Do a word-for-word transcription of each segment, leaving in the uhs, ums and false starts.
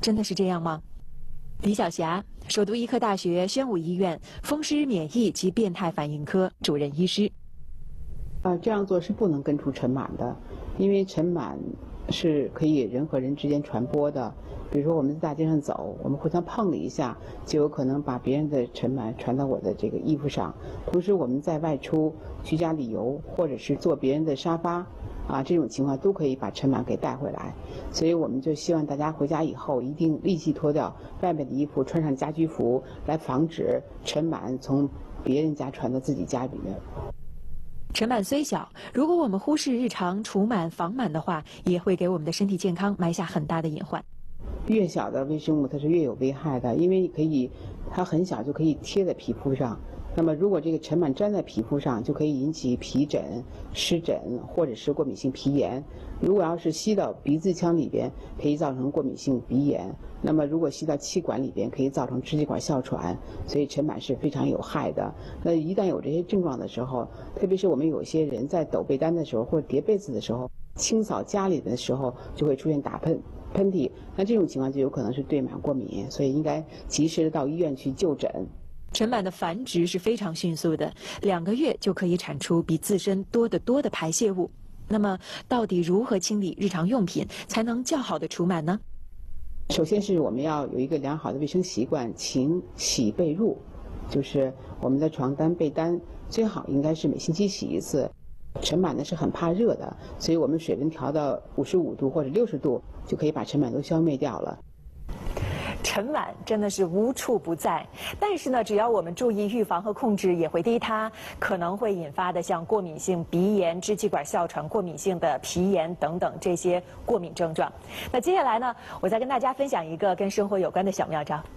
真的是这样吗？李晓霞，首都医科大学宣武医院风湿免疫及变态反应科主任医师。 啊，这样做是不能根除尘螨的，因为尘螨是可以人和人之间传播的。比如说我们在大街上走，我们互相碰了一下，就有可能把别人的尘螨传到我的这个衣服上。同时我们在外出、居家旅游，或者是坐别人的沙发，啊，这种情况都可以把尘螨给带回来。所以我们就希望大家回家以后一定立即脱掉外面的衣服，穿上家居服，来防止尘螨从别人家传到自己家里面。 尘螨虽小，如果我们忽视日常除螨防螨的话，也会给我们的身体健康埋下很大的隐患。 越小的微生物它是越有危害的，因为你可以，它很小就可以贴在皮肤上。那么如果这个尘螨粘在皮肤上，就可以引起皮疹、湿疹或者是过敏性皮炎。如果要是吸到鼻子腔里边，可以造成过敏性鼻炎。那么如果吸到气管里边，可以造成支气管哮喘。所以尘螨是非常有害的。那一旦有这些症状的时候，特别是我们有些人在抖被单的时候或者叠被子的时候，清扫家里的时候就会出现打喷喷嚏，那这种情况就有可能是对螨过敏，所以应该及时的到医院去就诊。 尘螨的繁殖是非常迅速的，两个月就可以产出比自身多得多的排泄物。那么，到底如何清理日常用品才能较好的除螨呢？ 首先是我们要有一个良好的卫生习惯，勤洗被褥，就是我们的床单、被单最好应该是每星期洗一次。尘螨呢是很怕热的，所以我们水温调到五十五度或者六十度，就可以把尘螨都消灭掉了。 尘螨真的是无处不在，但是呢，只要我们注意预防和控制，也会低它可能会引发的像过敏性鼻炎、支气管哮喘、过敏性的皮炎等等这些过敏症状。那接下来呢，我再跟大家分享一个跟生活有关的小妙招。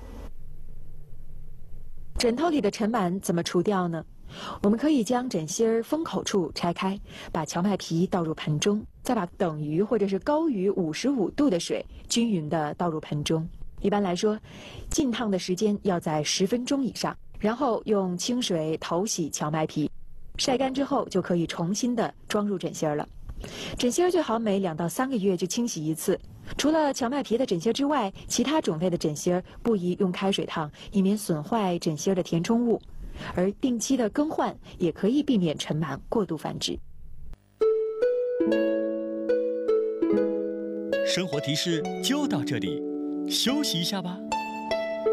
枕头里的尘螨怎么除掉呢？我们可以将枕芯儿封口处拆开，把荞麦皮倒入盆中，再把等于或者是高于五十五度的水均匀地倒入盆中。一般来说，浸烫的时间要在十分钟以上，然后用清水头洗荞麦皮，晒干之后就可以重新的装入枕芯儿了。枕芯儿最好每两到三个月就清洗一次。除了荞麦皮的枕芯之外，其他种类的枕芯不宜用开水烫，以免损坏枕芯的填充物。而定期的更换也可以避免尘螨过度繁殖。 生活提示就到这里，休息一下吧。